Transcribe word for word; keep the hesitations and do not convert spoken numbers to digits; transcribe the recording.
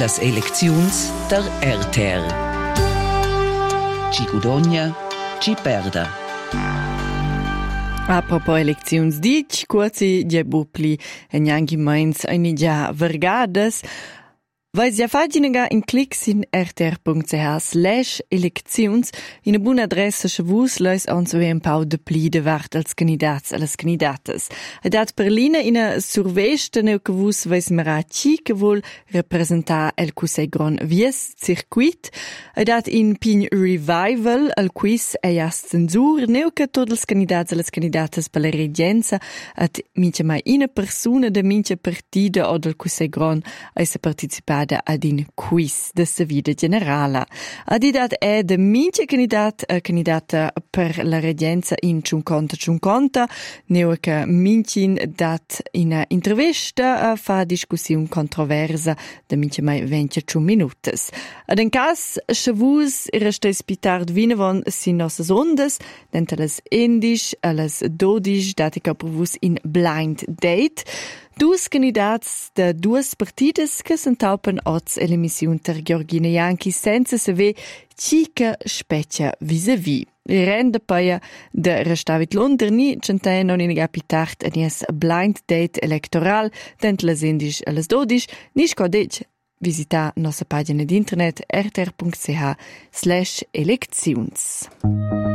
las elecziuns der R T R. Ci gudogna, ci perda. Apropos elecziuns dic, quasi die bupli en jangi meins eine ja vergades. Vais ja faginega in clicks in rtr.ch slash elecziuns in a buona adressa chavus leis ons we un pau de pli de vart als candidats als candidates. Ed at Berlina in a survesta neu che vus vais mera ci che vol representar el Cusei Gron Vies circuit. Ed at in Pin Revival al quiz e jas censur neu che tots els candidats als candidates per la regenza at mincha mai ina persona de mincha partida o del Cusei Gron a se participare ad in quiz de sa vida generala. Adidat è de mince candidat a candidata per la regenza in cinquanta cinquanta, neu che mincin dat in a intervista a fa discussiun controversa de mince mai venticinque minutos. Ad en cas, chavus restes pitard vinavon sin nossas ondas, dent alas indisch, alas dodisch, datica provus in blind date. Dus candidats de duas partidas che s'entaupen oz e l'emissiun ter Georgina Janchi senza saver cica speccia vis-a-vis. Rende paia de restavit Londrni, centai non in capitart a nies blind date electoral, dent las indisch e las dodisch, nisch codec visita nossa pagina d'internet rtr.ch slash elecziuns.